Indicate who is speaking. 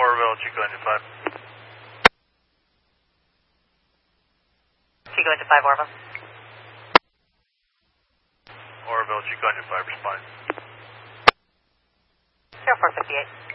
Speaker 1: Orville, Chico into 5.
Speaker 2: Chico into 5, Orville.
Speaker 1: Orville, Chico into 5, respond.
Speaker 2: 0458.